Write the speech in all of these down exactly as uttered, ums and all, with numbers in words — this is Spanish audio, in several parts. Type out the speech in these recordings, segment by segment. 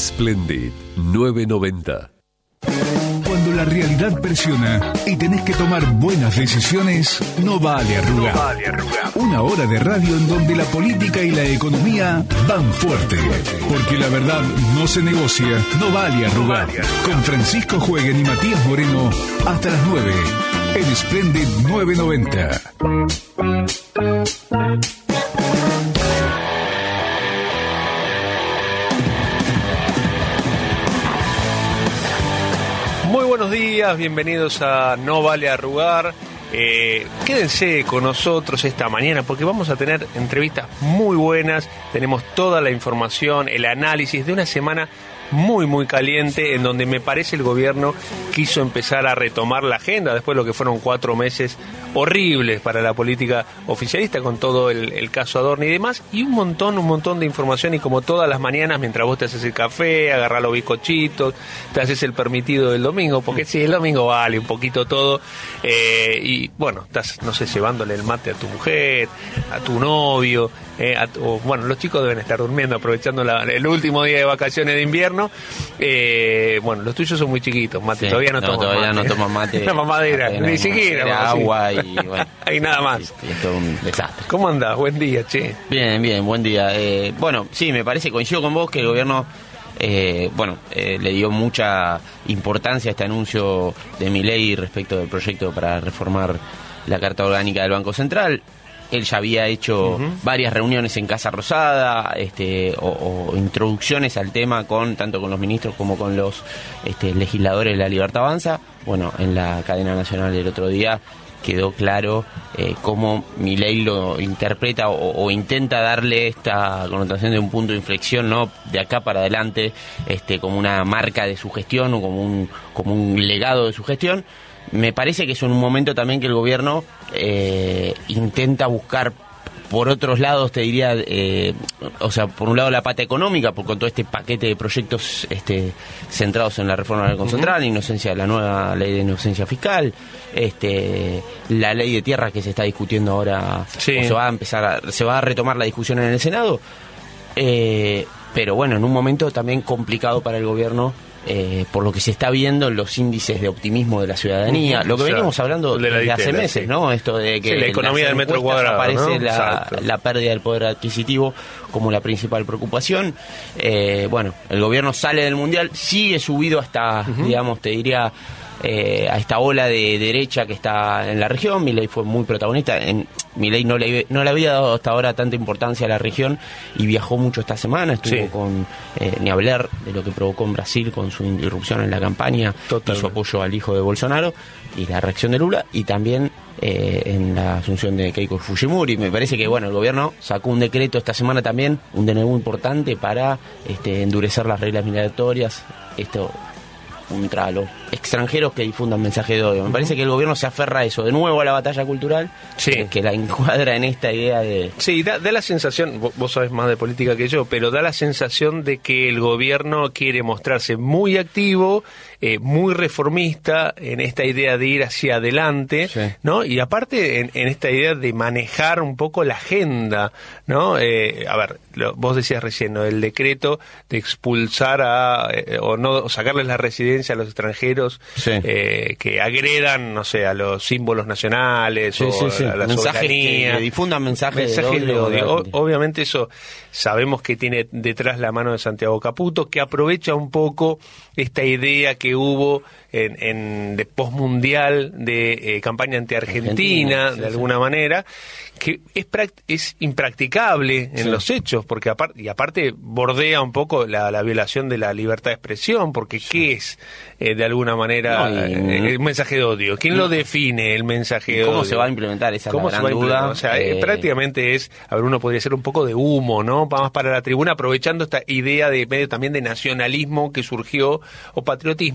Splendid novecientos noventa. Cuando la realidad presiona y tenés que tomar buenas decisiones, no vale arrugar. No vale arrugar. Una hora de radio en donde la política y la economía van fuerte. Porque la verdad no se negocia, no vale arrugar. Con Francisco Jueguen y Matías Moreno hasta las nueve en Splendid novecientos noventa. Muy buenos días, bienvenidos a No Vale Arrugar. Eh, quédense con nosotros esta mañana porque vamos a tener entrevistas muy buenas. Tenemos toda la información, el análisis de una semana muy muy caliente en donde me parece el gobierno quiso empezar a retomar la agenda después de lo que fueron cuatro meses horribles para la política oficialista con todo el, el caso Adorno y demás, y un montón, un montón de información. Y como todas las mañanas, mientras vos te haces el café, agarrás los bizcochitos, te haces el permitido del domingo, porque sí, el domingo vale un poquito todo, eh, y bueno, estás, no sé, llevándole el mate a tu mujer, a tu novio, eh, a tu, o, bueno, los chicos deben estar durmiendo, aprovechando la, el último día de vacaciones de invierno. Eh, bueno, los tuyos son muy chiquitos, Mate, sí, todavía no, no toman todavía mate. no toman mate. La mamadera, ni siquiera. Agua y bueno. Hay nada más. Sí, es todo un desastre. ¿Cómo andás? Buen día, che. Bien, bien, buen día. Eh, bueno, sí, me parece, coincido con vos que el gobierno, eh, bueno, eh, le dio mucha importancia a este anuncio de Milei respecto del proyecto para reformar la Carta Orgánica del Banco Central. Él ya había hecho uh-huh. varias reuniones en Casa Rosada, este, o, o introducciones al tema con tanto con los ministros como con los este, legisladores de la Libertad Avanza. Bueno, en la cadena nacional el otro día quedó claro eh, cómo Milei lo interpreta o, o intenta darle esta connotación de un punto de inflexión, ¿no? De acá para adelante, este, como una marca de su gestión o como un, como un legado de su gestión. Me parece que es un momento también que el gobierno eh, intenta buscar por otros lados, te diría, eh, o sea, por un lado la pata económica, por con todo este paquete de proyectos este, centrados en la reforma del Banco Central, uh-huh. inocencia, la nueva ley de inocencia fiscal, este, la ley de tierras que se está discutiendo ahora, sí. o se va a empezar, a, se va a retomar la discusión en el Senado, eh, pero bueno, en un momento también complicado para el gobierno. Eh, por lo que se está viendo en los índices de optimismo de la ciudadanía, lo que o sea, venimos hablando de desde hace meses, sí. ¿no? Esto de que sí, la economía del metro cuadrado aparece ¿no? la, la pérdida del poder adquisitivo como la principal preocupación. Eh, bueno, el gobierno sale del mundial, sigue subido hasta, uh-huh. digamos, te diría, eh, a esta ola de derecha que está en la región. Milei fue muy protagonista. En, Milei no le, no le había dado hasta ahora tanta importancia a la región y viajó mucho esta semana. Estuvo sí. con, eh, ni hablar de lo que provocó en Brasil con su irrupción en la campaña Total. y su apoyo al hijo de Bolsonaro y la reacción de Lula, y también eh, en la asunción de Keiko Fujimori. Me parece que bueno, el gobierno sacó un decreto esta semana también, un D N U importante para este, endurecer las reglas migratorias. Esto contra los extranjeros que difundan mensajes de odio. Me parece que el gobierno se aferra a eso, de nuevo a la batalla cultural, sí. que, que la encuadra en esta idea de... Sí, da, da la sensación, vos, vos sabés más de política que yo, pero da la sensación de que el gobierno quiere mostrarse muy activo, eh, muy reformista en esta idea de ir hacia adelante, sí. ¿no? Y aparte en, en esta idea de manejar un poco la agenda, ¿no? Eh, a ver, lo, vos decías recién, ¿no? El decreto de expulsar a, eh, o no, o sacarles la residencia a los extranjeros sí. eh, que agredan, no sé, a los símbolos nacionales sí, o sí, sí. a la mensajes soberanía. Que, que difundan mensajes, mensajes de odio. De odio. O, obviamente eso sabemos que tiene detrás la mano de Santiago Caputo, que aprovecha un poco esta idea que hubo en, en de postmundial de eh, campaña anti-argentina, sí, de alguna sí. manera, que es, es impracticable en sí. los hechos, porque aparte y aparte bordea un poco la, la violación de la libertad de expresión, porque sí. ¿qué es eh, de alguna manera no, y, eh, el mensaje de odio? ¿Quién no. lo define el mensaje de ¿Cómo odio? ¿Cómo se va a implementar esa ¿Cómo gran se va a implementar? duda? O sea, eh... eh, prácticamente es, a ver, uno podría ser un poco de humo, ¿no? Vamos para la tribuna aprovechando esta idea de medio también de nacionalismo que surgió, o patriotismo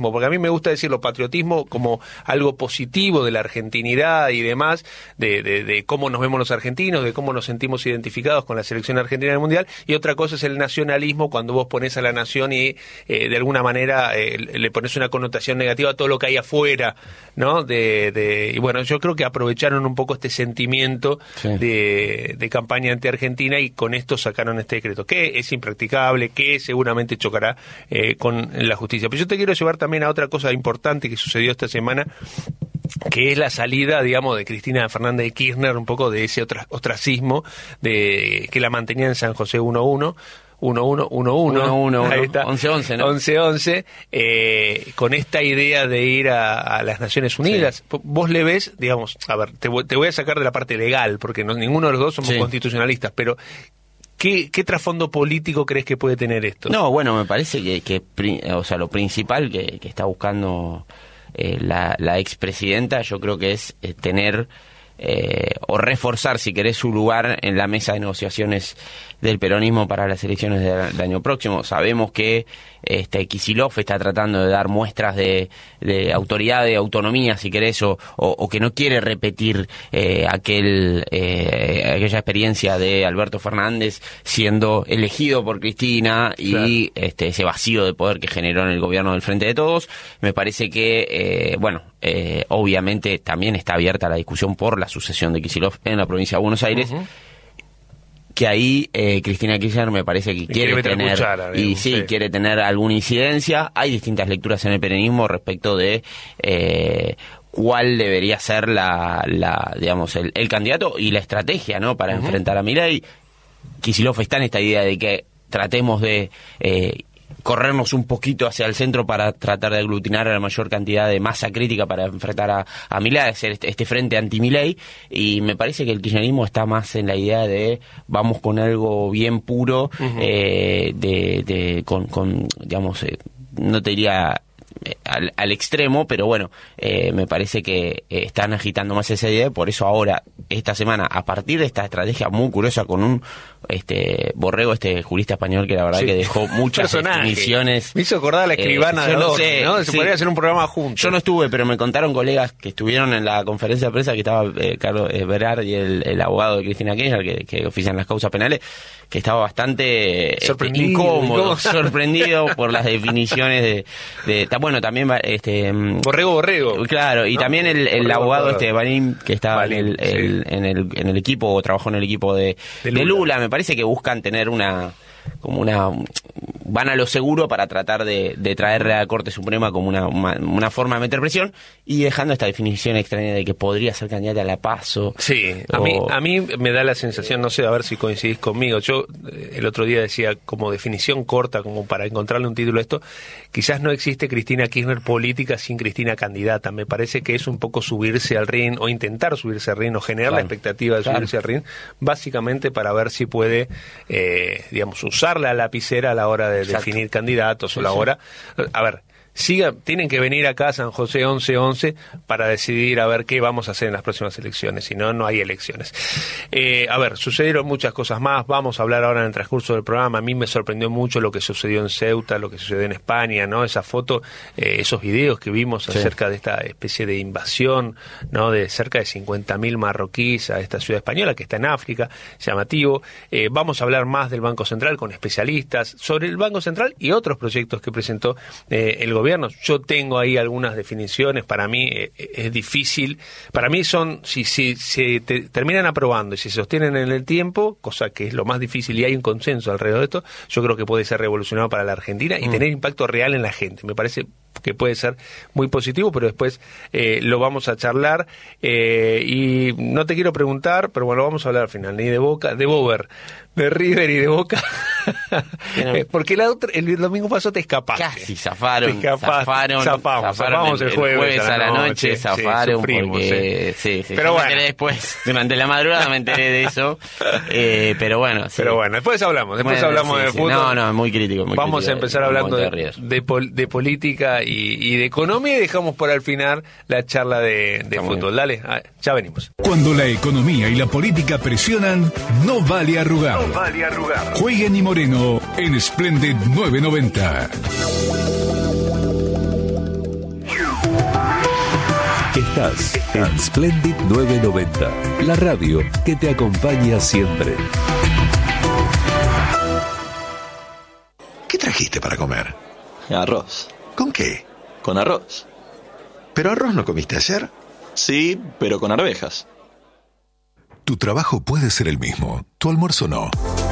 patriotismo, porque a mí me gusta decirlo, patriotismo como algo positivo de la argentinidad y demás, de, de, de cómo nos vemos los argentinos, de cómo nos sentimos identificados con la selección argentina del Mundial, y otra cosa es el nacionalismo, cuando vos pones a la nación y eh, de alguna manera eh, le pones una connotación negativa a todo lo que hay afuera, ¿no? De, de, y bueno, yo creo que aprovecharon un poco este sentimiento sí. de, de campaña anti-argentina y con esto sacaron este decreto, que es impracticable, que seguramente chocará eh, con la justicia. Pero yo te quiero llevar también a otra cosa importante que sucedió esta semana, que es la salida, digamos, de Cristina Fernández de Kirchner, un poco de ese otra, ostracismo de que la mantenía en San José uno uno. uno uno uno uno, ahí está, once once, ¿no? once once, eh, con esta idea de ir a, a las Naciones Unidas. Sí. Vos le ves, digamos, a ver, te, te voy a sacar de la parte legal, porque no, ninguno de los dos somos sí. constitucionalistas, pero ¿qué, qué trasfondo político crees que puede tener esto? No, bueno, me parece que, que o sea, lo principal que, que está buscando eh, la, la expresidenta, yo creo que es eh, tener eh, o reforzar, si querés, su lugar en la mesa de negociaciones del peronismo para las elecciones del año próximo. Sabemos que este Kicillof está tratando de dar muestras de, de autoridad, de autonomía, si querés, o, o, o que no quiere repetir eh, aquel eh, aquella experiencia de Alberto Fernández siendo elegido por Cristina y claro. este ese vacío de poder que generó en el gobierno del Frente de Todos. Me parece que, eh, bueno, eh, obviamente también está abierta la discusión por la sucesión de Kicillof en la provincia de Buenos Aires. Uh-huh. Que ahí eh, Cristina Kirchner me parece que quiere, quiere tener cuchara, digamos, y sí, sí quiere tener alguna incidencia. Hay distintas lecturas en el peronismo respecto de eh, cuál debería ser la, la digamos el, el candidato y la estrategia, ¿no? Para uh-huh. enfrentar a Milei. Kicillof está en esta idea de que tratemos de eh, corrernos un poquito hacia el centro para tratar de aglutinar a la mayor cantidad de masa crítica para enfrentar a, a Milei, hacer este, este frente anti-Milei, y me parece que el kirchnerismo está más en la idea de vamos con algo bien puro, uh-huh. eh, de, de con, con digamos, eh, no te diría al, al extremo, pero bueno, eh, me parece que eh, están agitando más esa idea, por eso ahora, esta semana, a partir de esta estrategia muy curiosa con un este Borrego, este jurista español que la verdad sí. que dejó muchas definiciones. Me hizo acordar a la escribana eh, de no sé, ¿no? Se sí. podría hacer un programa juntos. Yo no estuve, pero me contaron colegas que estuvieron en la conferencia de prensa, que estaba eh, Carlos eh, Berard y el, el abogado de Cristina Kirchner, que, que ofician las causas penales, que estaba bastante sorprendido, este, incómodo, sorprendido por las definiciones de, de, de bueno, también este Borrego Borrego. Claro, y no, también el, el Borrego, abogado Borrego. este Barín, que estaba Barín, en, el, sí. el, en el en el equipo, o trabajó en el equipo de, de, Lula. de Lula, me parece que buscan tener una como una van a lo seguro para tratar de, de traerle a la Corte Suprema como una, una una forma de meter presión, y dejando esta definición extraña de que podría ser candidata a la PASO. Sí, o... a mí a mí me da la sensación, no sé, a ver si coincidís conmigo, yo eh, el otro día decía como definición corta, como para encontrarle un título a esto, quizás no existe Cristina Kirchner política sin Cristina candidata. Me parece que es un poco subirse al ring, o intentar subirse al ring, o generar claro. la expectativa de claro. subirse al ring, básicamente para ver si puede, eh, digamos, usar la lapicera a la hora de Exacto. definir candidatos, sí, o la hora... A ver, siga, tienen que venir acá a San José once once para decidir a ver qué vamos a hacer en las próximas elecciones, si no, no hay elecciones. Eh, a ver, sucedieron muchas cosas más, vamos a hablar ahora en el transcurso del programa. A mí me sorprendió mucho lo que sucedió en Ceuta, lo que sucedió en España, ¿no? Esa foto, eh, esos videos que vimos sí. acerca de esta especie de invasión, ¿no? De cerca de cincuenta mil marroquíes a esta ciudad española que está en África, llamativo. Eh, vamos a hablar más del Banco Central con especialistas sobre el Banco Central y otros proyectos que presentó eh, el gobierno. Yo tengo ahí algunas definiciones, para mí eh, es difícil, para mí son, si, si, si te, terminan aprobando y si se sostienen en el tiempo, cosa que es lo más difícil y hay un consenso alrededor de esto, yo creo que puede ser revolucionario para la Argentina y mm. tener impacto real en la gente. Me parece que puede ser muy positivo, pero después eh, lo vamos a charlar eh, y no te quiero preguntar, pero bueno, lo vamos a hablar al final, ni de Boca, de Bober, de River y de Boca, porque la otra, el domingo pasado te escapaste. Casi zafaron, te escapaste, zafaron, zafamos, zafaron zafamos el, el jueves, jueves a la noche, noche zafaron, sí, sufrimos, porque, sí, sí, sí, pero yo bueno. me enteré después, durante la madrugada me enteré de eso, eh, pero bueno. Sí. Pero bueno, después hablamos, después bueno, hablamos sí, de sí. fútbol. No, no, muy crítico, muy Vamos crítico, a empezar hablando de, de, de, pol, de política y, y de economía, y dejamos por al final la charla de, de fútbol. Dale, ya venimos. Cuando la economía y la política presionan, no vale arrugar. No vale arrugar. Jueguen y Moreno en Splendid nueve noventa. Estás en Splendid novecientos noventa, la radio que te acompaña siempre. ¿Qué trajiste para comer? Arroz. ¿Con qué? Con arroz. ¿Pero arroz no comiste ayer? Sí, pero con arvejas. Tu trabajo puede ser el mismo, tu almuerzo no.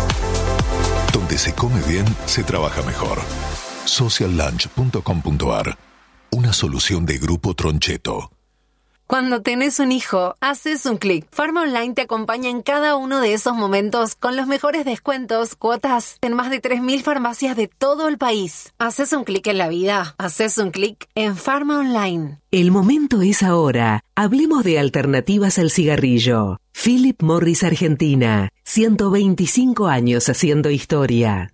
Donde se come bien, se trabaja mejor. social lunch punto com punto a r. Una solución de Grupo Troncheto. Cuando tenés un hijo, haces un clic. Pharma Online te acompaña en cada uno de esos momentos con los mejores descuentos, cuotas en más de tres mil farmacias de todo el país. Haces un clic en la vida, haces un clic en Pharma Online. El momento es ahora. Hablemos de alternativas al cigarrillo. Philip Morris Argentina. ciento veinticinco años haciendo historia.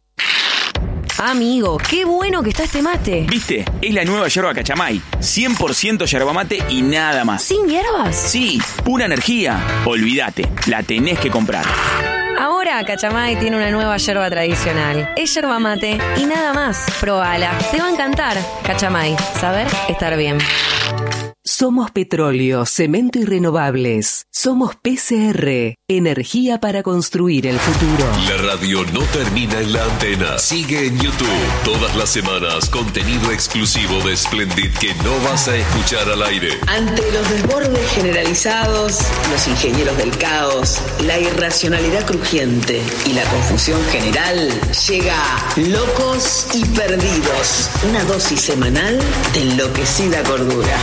Amigo, qué bueno que está este mate. ¿Viste? Es la nueva yerba Cachamay. cien por ciento yerba mate y nada más. ¿Sin hierbas? Sí, pura energía. Olvídate, la tenés que comprar. Ahora Cachamay tiene una nueva yerba tradicional. Es yerba mate y nada más. Probala, te va a encantar. Cachamay, saber estar bien. Somos petróleo, cemento y renovables. Somos P C R, energía para construir el futuro. La radio no termina en la antena. Sigue en YouTube. Todas las semanas, contenido exclusivo de Splendid que no vas a escuchar al aire. Ante los desbordes generalizados, los ingenieros del caos, la irracionalidad crujiente y la confusión general, llega Locos y Perdidos. Una dosis semanal de enloquecida cordura.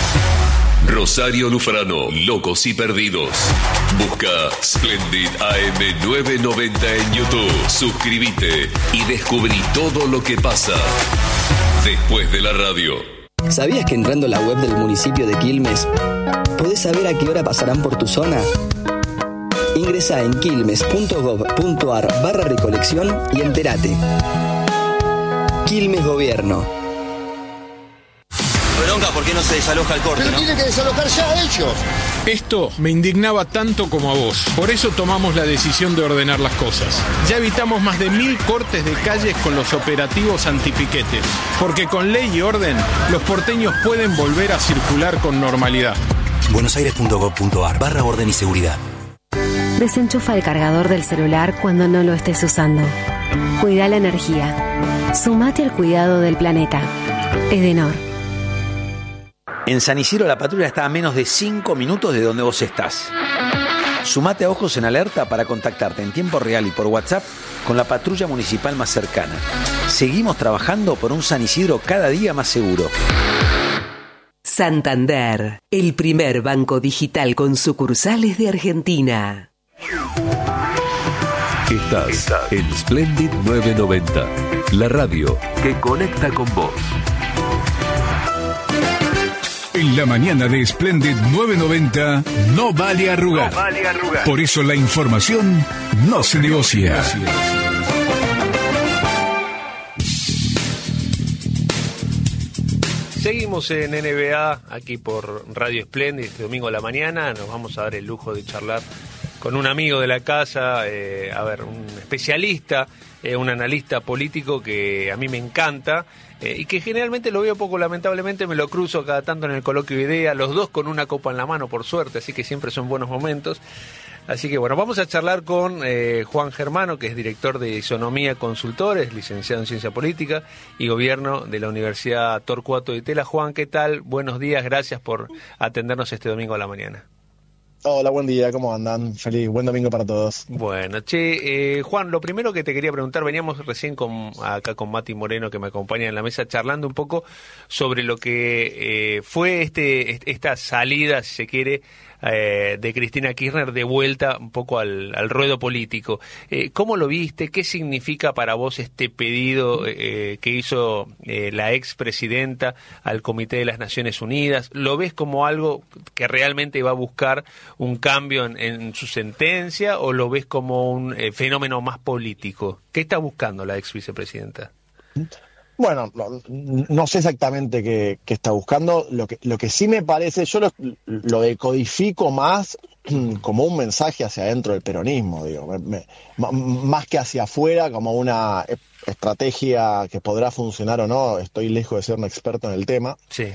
Rosario Lufrano, Locos y Perdidos. Busca Splendid A M novecientos noventa en YouTube. Suscríbete y descubrí todo lo que pasa después de la radio. ¿Sabías que entrando a la web del municipio de Quilmes podés saber a qué hora pasarán por tu zona? Ingresá en quilmes punto gov punto a r barra recolección y entérate. Quilmes Gobierno. Bronca, ¿por qué no se desaloja el corte? Pero ¿no? tiene que desalojar ya ellos. Esto me indignaba tanto como a vos. Por eso tomamos la decisión de ordenar las cosas. Ya evitamos más de mil cortes de calles con los operativos antipiquetes. Porque con ley y orden, los porteños pueden volver a circular con normalidad. buenosaires punto gov punto a r barra orden y seguridad. Desenchufa el cargador del celular cuando no lo estés usando. Cuida la energía. Sumate al cuidado del planeta. Edenor. En San Isidro la patrulla está a menos de cinco minutos de donde vos estás. Sumate a Ojos en Alerta para contactarte en tiempo real y por WhatsApp con la patrulla municipal más cercana. Seguimos trabajando por un San Isidro cada día más seguro. Santander, el primer banco digital con sucursales de Argentina. Estás, Estás en Splendid novecientos noventa, la radio que conecta con vos. En la mañana de Splendid novecientos noventa no vale arrugar. No vale arrugar. Por eso la información no se negocia. Seguimos en N B A, aquí por Radio Splendid, este domingo a la mañana. Nos vamos a dar el lujo de charlar con un amigo de la casa, eh, a ver, un especialista, eh, un analista político que a mí me encanta. Eh, y que generalmente lo veo poco, lamentablemente me lo cruzo cada tanto en el coloquio de idea, los dos con una copa en la mano, por suerte, así que siempre son buenos momentos. Así que bueno, vamos a charlar con eh, Juan Germano, que es director de Isonomía Consultores, licenciado en Ciencia Política y Gobierno de la Universidad Torcuato de Itela. Juan, ¿qué tal? Buenos días, gracias por atendernos este domingo a la mañana. Hola, buen día, ¿cómo andan? Feliz, buen domingo para todos. Bueno, che, eh, Juan, lo primero que te quería preguntar, veníamos recién con, acá con Mati Moreno, que me acompaña en la mesa, charlando un poco sobre lo que eh, fue este esta salida, si se quiere, eh, de Cristina Kirchner de vuelta un poco al, al ruedo político. Eh, ¿Cómo lo viste? ¿Qué significa para vos este pedido eh, que hizo eh, la expresidenta al Comité de las Naciones Unidas? ¿Lo ves como algo que realmente va a buscar un cambio en, en su sentencia o lo ves como un eh, fenómeno más político? ¿Qué está buscando la ex vicepresidenta? Bueno, no, no sé exactamente qué, qué está buscando. Lo que, lo que sí me parece, yo lo, lo decodifico más como un mensaje hacia adentro del peronismo, digo, me, me, más que hacia afuera, como una estrategia que podrá funcionar o no. Estoy lejos de ser un experto en el tema. Sí.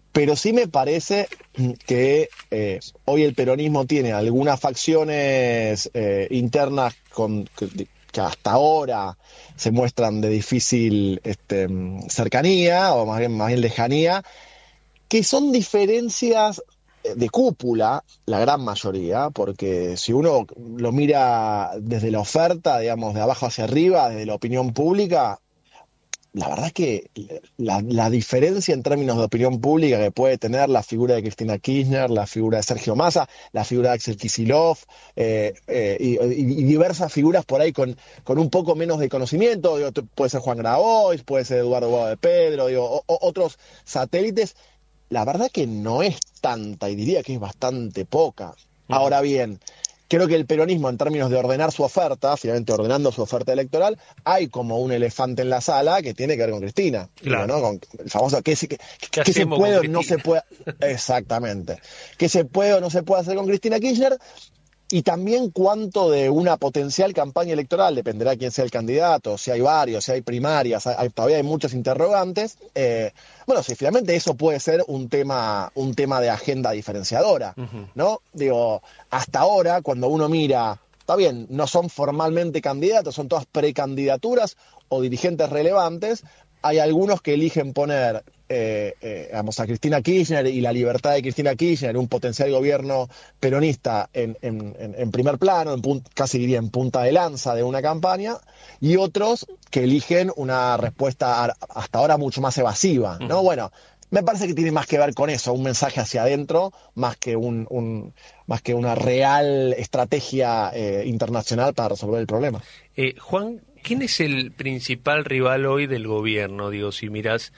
pero sí me parece que eh, hoy el peronismo tiene algunas facciones eh, internas con, que, que hasta ahora se muestran de difícil este, cercanía, o más bien, más bien lejanía, que son diferencias de cúpula, la gran mayoría, porque si uno lo mira desde la oferta, digamos, de abajo hacia arriba, desde la opinión pública, la verdad es que la, la diferencia en términos de opinión pública que puede tener la figura de Cristina Kirchner, la figura de Sergio Massa, la figura de Axel Kicillof eh, eh, y, y diversas figuras por ahí con, con un poco menos de conocimiento, digo, puede ser Juan Grabois, puede ser Eduardo Guado de Pedro, digo, o, o, otros satélites, la verdad que no es tanta y diría que es bastante poca. Ahora bien, creo que el peronismo, en términos de ordenar su oferta, finalmente ordenando su oferta electoral, hay como un elefante en la sala que tiene que ver con Cristina. Claro. Digo, ¿no? Con el famoso ¿qué, qué, ¿Qué qué se hacemos puede con o no se Cristina? puede. Exactamente. ¿Qué se puede o no se puede hacer con Cristina Kirchner? Y también cuánto de una potencial campaña electoral, dependerá quién sea el candidato, si hay varios, si hay primarias, hay, todavía hay muchos interrogantes. Eh, bueno, si finalmente eso puede ser un tema, un tema de agenda diferenciadora, uh-huh. ¿no? Digo, hasta ahora, cuando uno mira, está bien, no son formalmente candidatos, son todas precandidaturas o dirigentes relevantes, hay algunos que eligen poner eh, eh, digamos, a Cristina Kirchner y la libertad de Cristina Kirchner, un potencial gobierno peronista en, en, en primer plano, en pun- casi diría en punta de lanza de una campaña, y otros que eligen una respuesta a, hasta ahora mucho más evasiva, ¿no? Uh-huh. Bueno, me parece que tiene más que ver con eso, un mensaje hacia adentro, más que un, un más que una real estrategia eh, internacional para resolver el problema. Eh, Juan, ¿quién es el principal rival hoy del gobierno? Digo, si mirás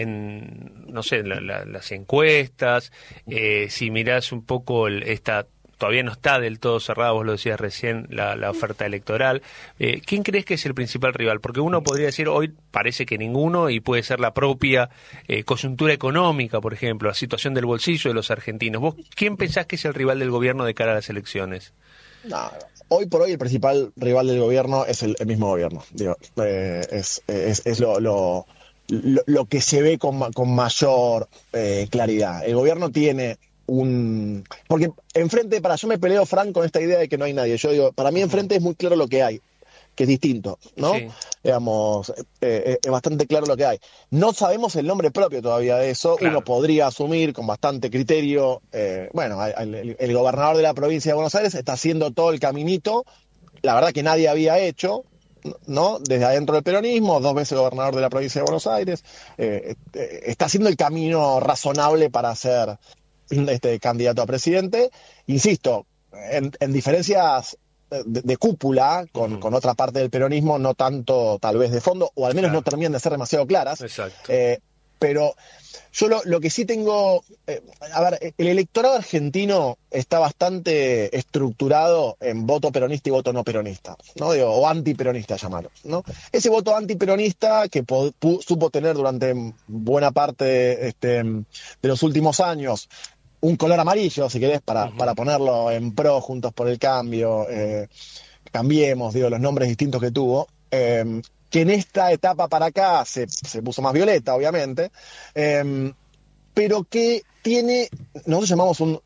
en, no sé, la, la, las encuestas, eh, si mirás un poco el, esta, todavía no está del todo cerrada, vos lo decías recién, la, la oferta electoral. Eh, ¿Quién crees que es el principal rival? Porque uno podría decir, hoy parece que ninguno, y puede ser la propia eh, coyuntura económica, por ejemplo, la situación del bolsillo de los argentinos. ¿Vos quién pensás que es el rival del gobierno de cara a las elecciones? No, hoy por hoy el principal rival del gobierno es el, el mismo gobierno. Digo, eh, es, es, es lo, lo, lo, lo que se ve con, con mayor eh, claridad. El gobierno tiene un... Porque enfrente, para yo me peleo, Frank, con esta idea de que no hay nadie. Yo digo, para mí enfrente es muy claro lo que hay, que es distinto, ¿no? Sí. Digamos, eh, es bastante claro lo que hay. No sabemos el nombre propio todavía de eso. Claro. Uno podría asumir con bastante criterio, eh, bueno, el, el, el gobernador de la provincia de Buenos Aires está haciendo todo el caminito, la verdad que nadie había hecho, ¿no? Desde adentro del peronismo, dos veces gobernador de la provincia de Buenos Aires, eh, eh, está haciendo el camino razonable para ser este candidato a presidente. Insisto, en, en diferencias De, de cúpula con, uh-huh. con otra parte del peronismo, no tanto tal vez de fondo, o al menos claro. no terminan de ser demasiado claras. Exacto. Eh, pero yo lo, lo que sí tengo, eh, a ver, el electorado argentino está bastante estructurado en voto peronista y voto no peronista, ¿no? Digo, o antiperonista, llamarlo, ¿no? Ese voto antiperonista que po, pu, supo tener durante buena parte este, de los últimos años un color amarillo, si querés, para, uh-huh. para ponerlo en pro, Juntos por el Cambio, eh, Cambiemos, digo, los nombres distintos que tuvo, eh, que en esta etapa para acá se, se puso más violeta, obviamente, eh, pero que tiene, nosotros llamamos un,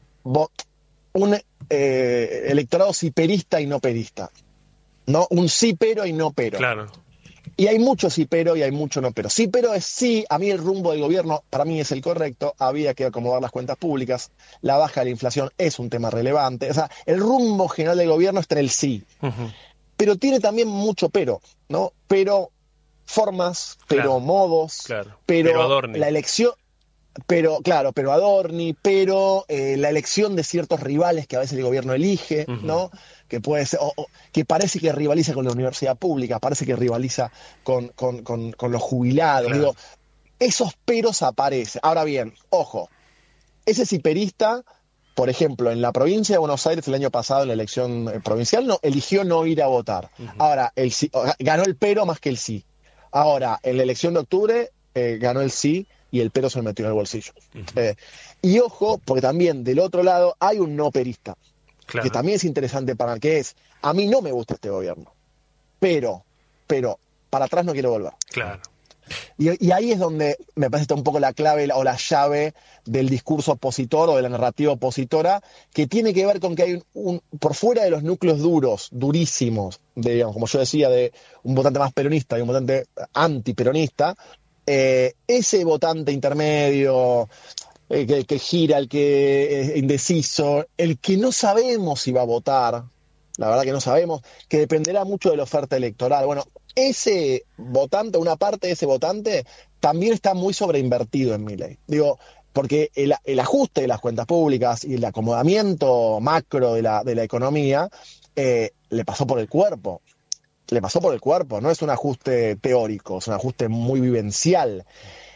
un eh, electorado sí perista y no perista, ¿no? Un sí pero y no pero. Claro. Y hay mucho sí pero y hay mucho no pero. Sí pero es sí, a mí el rumbo del gobierno, para mí es el correcto, había que acomodar las cuentas públicas, la baja de la inflación es un tema relevante, o sea, el rumbo general del gobierno está en el sí. Uh-huh. Pero tiene también mucho pero, ¿no? Pero formas, pero claro. modos, claro. pero, pero Adorni. La elección, pero claro, pero Adorni, pero eh, la elección de ciertos rivales que a veces el gobierno elige, uh-huh. ¿no? Que puede ser, o, o, que parece que rivaliza con la universidad pública, parece que rivaliza con, con, con, con los jubilados. Claro. Digo, esos peros aparecen. Ahora bien, ojo, ese ciperista, por ejemplo, en la provincia de Buenos Aires el año pasado en la elección provincial no eligió no ir a votar. Uh-huh. Ahora, el sí, ganó el pero más que el sí. Ahora, en la elección de octubre eh, ganó el sí y el pero se lo metió en el bolsillo. Uh-huh. Eh, y ojo, porque también del otro lado hay un no perista. Claro. Que también es interesante para el que es, a mí no me gusta este gobierno, pero, pero para atrás no quiero volver. Claro. Y, y ahí es donde me parece está un poco la clave o la llave del discurso opositor o de la narrativa opositora, que tiene que ver con que hay un, un por fuera de los núcleos duros, durísimos, de, digamos, como yo decía, de un votante más peronista y un votante antiperonista, eh, ese votante intermedio, eh, que, que gira, el que es indeciso, el que no sabemos si va a votar, la verdad que no sabemos, que dependerá mucho de la oferta electoral. Bueno, ese votante, una parte de ese votante, también está muy sobreinvertido en Milei. Digo, porque el, el ajuste de las cuentas públicas y el acomodamiento macro de la, de la economía eh, le pasó por el cuerpo. Le pasó por el cuerpo, no es un ajuste teórico, es un ajuste muy vivencial.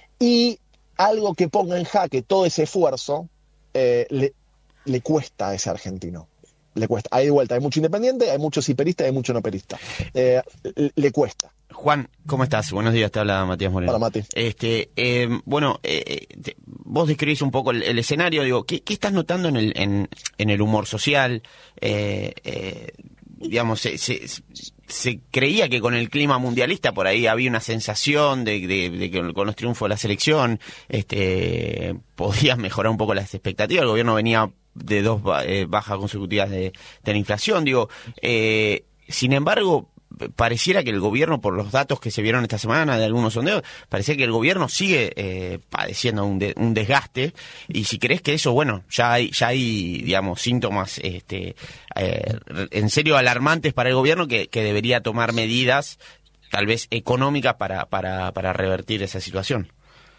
Y algo que ponga en jaque todo ese esfuerzo eh, le, le cuesta a ese argentino. Le cuesta. Hay de vuelta, hay mucho independiente, hay mucho hiperista y hay mucho no perista. Eh, le cuesta. Juan, ¿cómo estás? Buenos días, te habla Matías Moreno. Hola, Mati. Este, eh, bueno, eh, te, vos describís un poco el, el escenario, digo, ¿qué, qué estás notando en el, en, en el humor social? Eh, eh, digamos, se, se, se creía que con el clima mundialista por ahí había una sensación de, de, de que con los triunfos de la selección este, podías mejorar un poco las expectativas. El gobierno venía de dos eh, bajas consecutivas de, de la inflación, digo, eh, sin embargo, pareciera que el gobierno, por los datos que se vieron esta semana de algunos sondeos, parecía que el gobierno sigue eh, padeciendo un, de, un desgaste, y si crees que eso, bueno, ya hay, ya hay digamos, síntomas este, eh, en serio alarmantes para el gobierno que, que debería tomar medidas, tal vez económicas, para, para, para revertir esa situación.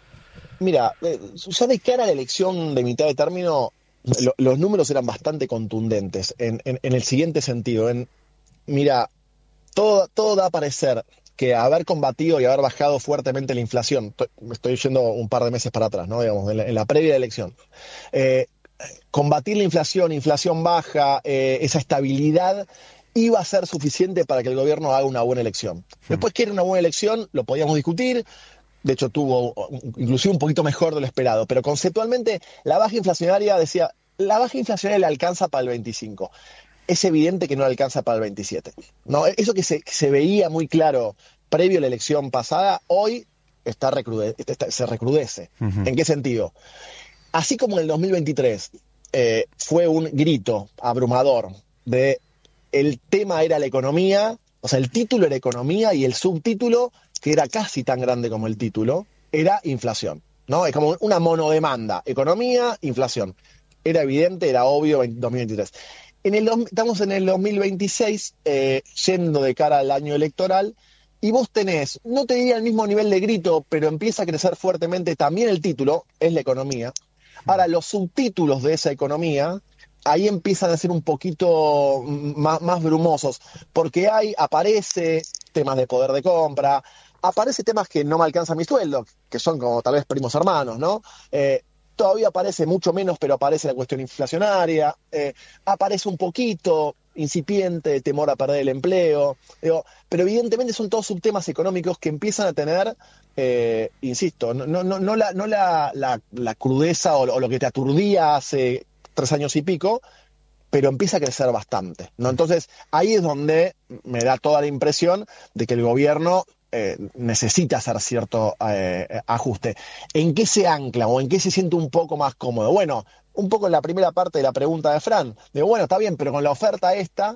Mira, eh, ya de cara a la elección de mitad de término, lo, los números eran bastante contundentes, en, en, en el siguiente sentido, en, mira, Todo, todo da a parecer que haber combatido y haber bajado fuertemente la inflación, estoy, me estoy yendo un par de meses para atrás, ¿no? Digamos, en la, en la previa de la elección, eh, combatir la inflación, inflación baja, eh, esa estabilidad iba a ser suficiente para que el gobierno haga una buena elección. Después que era una buena elección, lo podíamos discutir, de hecho tuvo inclusive un poquito mejor de lo esperado, pero conceptualmente la baja inflacionaria, decía, la baja inflacionaria le alcanza para el veinticinco. Es evidente que no alcanza para el veintisiete. ¿No? Eso que se, que se veía muy claro previo a la elección pasada, hoy está recrude, está, se recrudece. Uh-huh. ¿En qué sentido? Así como en el dos mil veintitrés eh, fue un grito abrumador de el tema era la economía, o sea, el título era economía y el subtítulo, que era casi tan grande como el título, era inflación. ¿No? Es como una monodemanda, economía, inflación. Era evidente, era obvio en dos mil veintitrés. En el, estamos en el dos mil veintiséis, eh, yendo de cara al año electoral, y vos tenés, no te diría el mismo nivel de grito, pero empieza a crecer fuertemente también el título, es la economía. Ahora, los subtítulos de esa economía, ahí empiezan a ser un poquito más, más brumosos, porque hay, aparece temas de poder de compra, aparece temas que no me alcanza mi sueldo, que son como tal vez primos hermanos, ¿no? Eh, Todavía aparece mucho menos, pero aparece la cuestión inflacionaria, eh, aparece un poquito incipiente temor a perder el empleo, digo, pero evidentemente son todos subtemas económicos que empiezan a tener, eh, insisto, no, no, no, la, no la, la, la crudeza o, o lo que te aturdía hace tres años y pico, pero empieza a crecer bastante, ¿no? Entonces ahí es donde me da toda la impresión de que el gobierno Eh, necesita hacer cierto eh, ajuste. ¿En qué se ancla o en qué se siente un poco más cómodo? Bueno, un poco en la primera parte de la pregunta de Fran. Digo, bueno, está bien, pero con la oferta esta,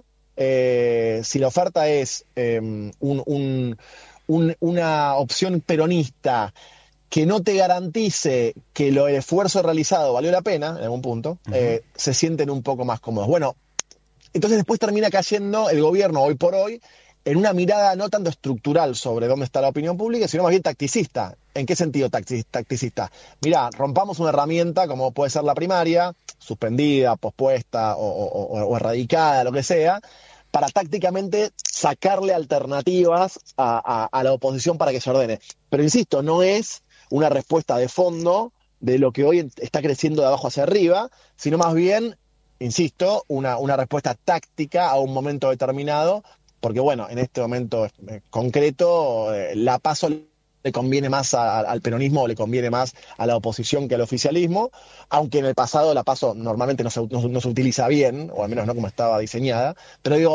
eh, si la oferta es eh, un, un, un, una opción peronista que no te garantice que lo, el esfuerzo realizado valió la pena, en algún punto, uh-huh. eh, se sienten un poco más cómodos. Bueno, entonces después termina cayendo el gobierno hoy por hoy en una mirada no tanto estructural sobre dónde está la opinión pública, sino más bien tacticista. ¿En qué sentido tacticista? Mirá, rompamos una herramienta como puede ser la primaria, suspendida, pospuesta o, o, o erradicada, lo que sea, para tácticamente sacarle alternativas a, a, a la oposición para que se ordene. Pero insisto, no es una respuesta de fondo de lo que hoy está creciendo de abajo hacia arriba, sino más bien, insisto, una, una respuesta táctica a un momento determinado. Porque, bueno, en este momento eh, concreto, eh, la PASO le conviene más a, a, al peronismo o le conviene más a la oposición que al oficialismo, aunque en el pasado la PASO normalmente no se, no, no se utiliza bien, o al menos no como estaba diseñada. Pero digo,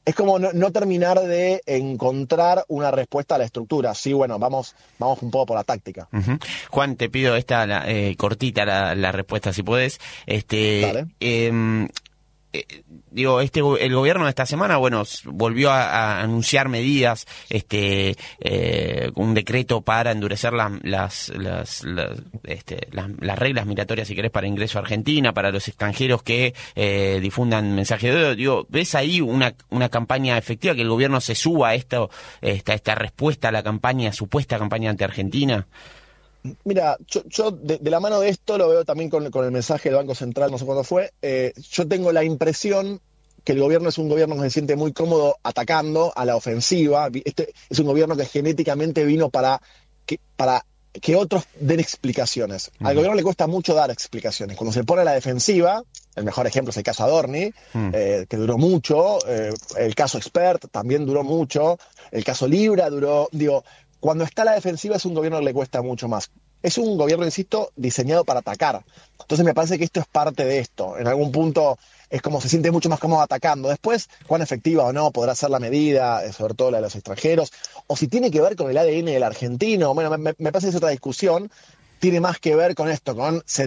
es como no, no terminar de encontrar una respuesta a la estructura. Sí, bueno, vamos, vamos un poco por la táctica. Uh-huh. Juan, te pido esta la, eh, cortita la, la respuesta, si podés. Este, Dale. Eh, eh, digo, este el gobierno de esta semana, bueno, volvió a, a anunciar medidas, este, eh, un decreto para endurecer la, las, las, las, este, las, las reglas migratorias, si querés, para ingreso a Argentina, para los extranjeros que eh, difundan mensajes de odio. Digo, ¿ves ahí una, una campaña efectiva, que el gobierno se suba a esto, esta, esta respuesta a la campaña, supuesta campaña anti-Argentina? Mira, yo, yo de, de la mano de esto lo veo también con, con el mensaje del Banco Central, no sé cuándo fue. Eh, yo tengo la impresión que el gobierno es un gobierno que se siente muy cómodo atacando a la ofensiva. Este es un gobierno que genéticamente vino para que, para que otros den explicaciones. Al uh-huh. gobierno le cuesta mucho dar explicaciones. Cuando se pone a la defensiva, el mejor ejemplo es el caso Adorni, uh-huh. eh, que duró mucho, eh, el caso Expert también duró mucho, el caso Libra duró, digo... Cuando está a la defensiva es un gobierno que le cuesta mucho más. Es un gobierno, insisto, diseñado para atacar. Entonces me parece que esto es parte de esto. En algún punto es como se siente mucho más cómodo atacando. Después, cuán efectiva o no podrá ser la medida, sobre todo la de los extranjeros, o si tiene que ver con el A D N del argentino. Bueno, me, me parece que es otra discusión. Tiene más que ver con esto, con